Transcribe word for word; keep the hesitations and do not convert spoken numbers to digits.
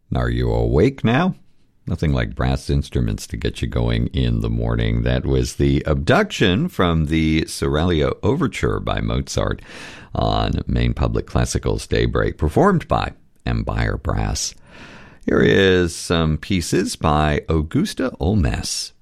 Are you awake now? Nothing like brass instruments to get you going in the morning. That was the Abduction from the Seraglio Overture by Mozart on Maine Public Classical's Daybreak, performed by Empire Brass. Here is some pieces by Augusta Olmos.